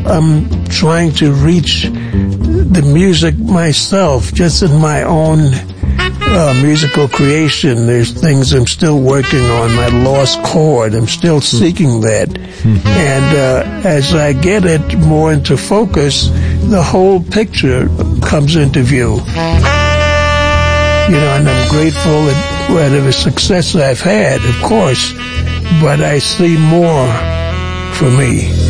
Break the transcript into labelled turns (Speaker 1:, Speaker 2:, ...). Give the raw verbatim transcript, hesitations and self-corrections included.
Speaker 1: I'm trying to reach the music myself, just in my own uh, musical creation. There's things I'm still working on, my lost chord. I'm still seeking that. Mm-hmm. And uh, as I get it more into focus, the whole picture comes into view. You know, and I'm grateful at whatever success I've had, of course, but I see more for me.